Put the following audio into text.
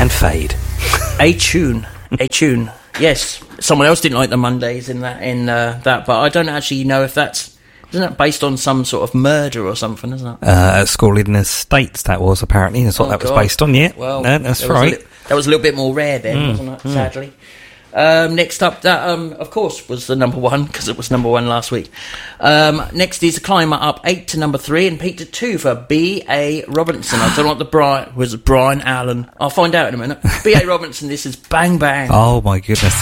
and fade. A tune. Yes, someone else didn't like the Mondays in that, but I don't actually know if isn't that based on some sort of murder or something, isn't it? A school in the States, that was apparently. That's what that was based on, yeah. Well, no, that's right. That was a little bit more rare then, wasn't it? Sadly. Next up, that of course was the number one because it was number one last week. Next is a climber up 8 to number 3 and peaked at 2 for B.A. Robinson. I don't know what was Brian Allen. I'll find out in a minute. B.A. Robinson. This is Bang Bang. Oh my goodness.